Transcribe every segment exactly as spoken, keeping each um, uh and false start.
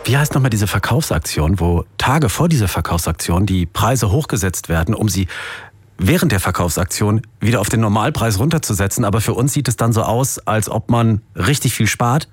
Wie heißt nochmal diese Verkaufsaktion, wo Tage vor dieser Verkaufsaktion die Preise hochgesetzt werden, um sie während der Verkaufsaktion wieder auf den Normalpreis runterzusetzen, aber für uns sieht es dann so aus, als ob man richtig viel spart?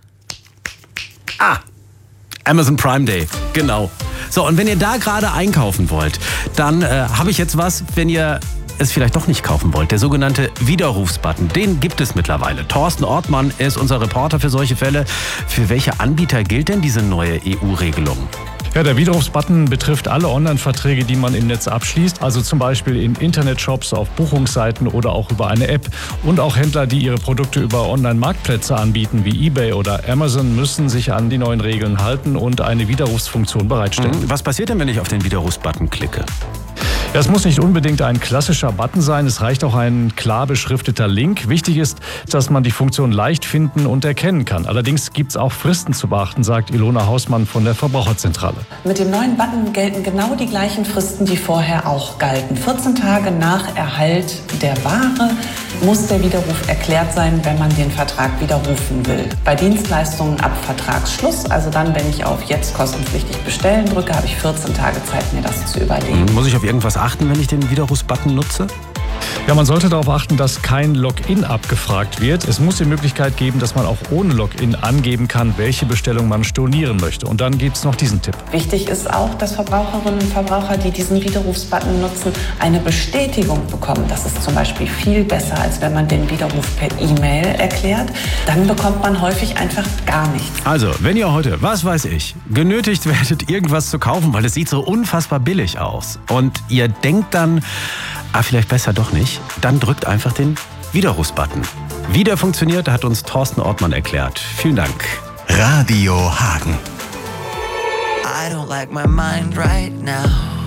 Ah, Amazon Prime Day, genau. So, und wenn ihr da gerade einkaufen wollt, dann äh, habe ich jetzt was, wenn ihr es vielleicht doch nicht kaufen wollt. Der sogenannte Widerrufsbutton, den gibt es mittlerweile. Thorsten Ortmann ist unser Reporter für solche Fälle. Für welche Anbieter gilt denn diese neue E U-Regelung? Ja, der Widerrufsbutton betrifft alle Online-Verträge, die man im Netz abschließt, also zum Beispiel in Internetshops, auf Buchungsseiten oder auch über eine App. Und auch Händler, die ihre Produkte über Online-Marktplätze anbieten, wie eBay oder Amazon, müssen sich an die neuen Regeln halten und eine Widerrufsfunktion bereitstellen. Was passiert denn, wenn ich auf den Widerrufsbutton klicke? Ja, es muss nicht unbedingt ein klassischer Button sein, es reicht auch ein klar beschrifteter Link. Wichtig ist, dass man die Funktion leicht finden und erkennen kann. Allerdings gibt es auch Fristen zu beachten, sagt Ilona Hausmann von der Verbraucherzentrale. Mit dem neuen Button gelten genau die gleichen Fristen, die vorher auch galten. vierzehn Tage nach Erhalt der Ware muss der Widerruf erklärt sein, wenn man den Vertrag widerrufen will. Bei Dienstleistungen ab Vertragsschluss, also dann, wenn ich auf jetzt kostenpflichtig bestellen drücke, habe ich vierzehn Tage Zeit, mir das zu überlegen. Muss ich auf irgendwas achten, wenn ich den Widerrufsbutton nutze? Ja, man sollte darauf achten, dass kein Login abgefragt wird. Es muss die Möglichkeit geben, dass man auch ohne Login angeben kann, welche Bestellung man stornieren möchte. Und dann gibt es noch diesen Tipp. Wichtig ist auch, dass Verbraucherinnen und Verbraucher, die diesen Widerrufsbutton nutzen, eine Bestätigung bekommen. Das ist zum Beispiel viel besser, als wenn man den Widerruf per E-Mail erklärt. Dann bekommt man häufig einfach gar nichts. Also, wenn ihr heute, was weiß ich, genötigt werdet, irgendwas zu kaufen, weil es sieht so unfassbar billig aus und ihr denkt dann, ah, vielleicht besser doch nicht, dann drückt einfach den Widerrufsbutton. Wie der funktioniert, hat uns Thorsten Ortmann erklärt. Vielen Dank. Radio Hagen. I don't like my mind right now.